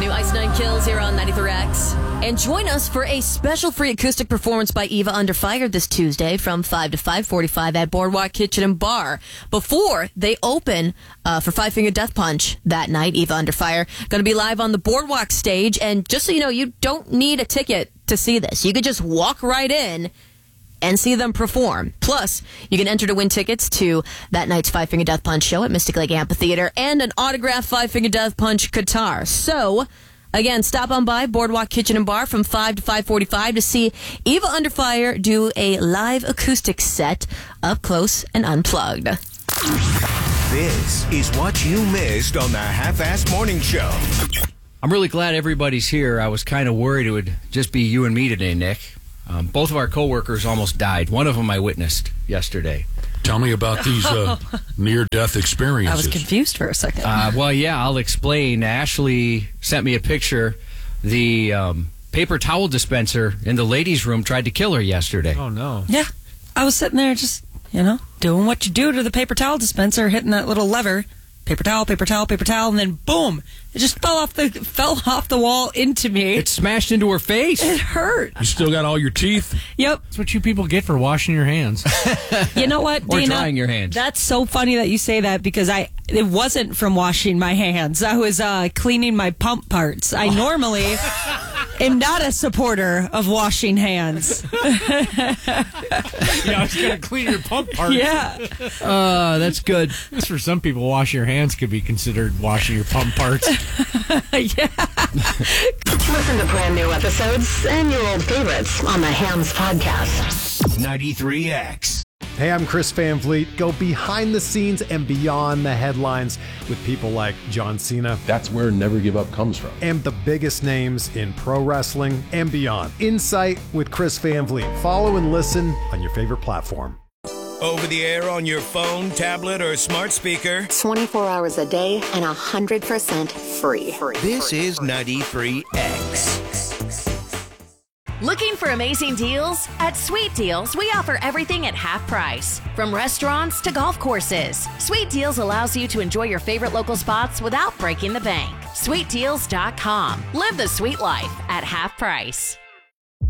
new Ice Nine Kills here on 93X. And join us for a special free acoustic performance by Eva Under Fire this Tuesday from 5 to 5:45 at Boardwalk Kitchen and Bar. Before they open for Five Finger Death Punch that night, Eva Under Fire going to be live on the Boardwalk stage. And just so you know, you don't need a ticket to see this. You could just walk right in and see them perform. Plus, you can enter to win tickets to that night's Five Finger Death Punch show at Mystic Lake Amphitheater and an autographed Five Finger Death Punch guitar. So, again, stop on by Boardwalk Kitchen and Bar from 5 to 5:45 to see Eva Under Fire do a live acoustic set up close and unplugged. This is what you missed on the Half-Assed Morning Show. I'm really glad everybody's here. I was kind of worried it would just be you and me today, Nick. Both of our coworkers almost died. One of them I witnessed yesterday. Tell me about these near-death experiences. I was confused for a second. Well, yeah, I'll explain. Ashley sent me a picture. The paper towel dispenser in the ladies' room tried to kill her yesterday. Oh, no. Yeah. I was sitting there just, doing what you do to the paper towel dispenser, hitting that little lever. Paper towel, paper towel, paper towel, and then boom! It just fell off the wall into me. It smashed into her face. It hurt. You still got all your teeth? Yep. That's what you people get for washing your hands. You know what, Or Dana? drying your hands. That's so funny that you say that because it wasn't from washing my hands. I was cleaning my pump parts. I normally am not a supporter of washing hands. Yeah, I was going to clean your pump parts. Yeah. That's good. That's for some people, wash your hands could be considered washing your pump parts. Yeah. Listen to brand new episodes and your old favorites on the Hams Podcast. 93X. Hey, I'm Chris Van Vliet. Go behind the scenes and beyond the headlines with people like John Cena. That's where Never Give Up comes from. And the biggest names in pro wrestling and beyond. Insight with Chris Van Vliet. Follow and listen on your favorite platform. Over the air on your phone, tablet, or smart speaker. 24 hours a day and 100% free. This is 93X. Looking for amazing deals? At Sweet Deals, we offer everything at half price. From restaurants to golf courses. Sweet Deals allows you to enjoy your favorite local spots without breaking the bank. SweetDeals.com. Live the sweet life at half price.